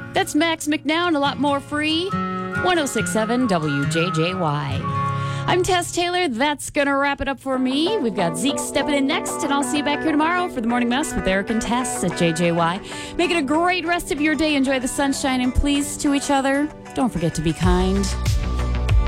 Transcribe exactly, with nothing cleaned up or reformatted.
That's Max McNown and a lot more free. one oh six point seven W J J Y. I'm Tess Taylor. That's going to wrap it up for me. We've got Zeke stepping in next, and I'll see you back here tomorrow for the Morning Mess with Eric and Tess at J J Y. Make it a great rest of your day. Enjoy the sunshine, and please, to each other, don't forget to be kind.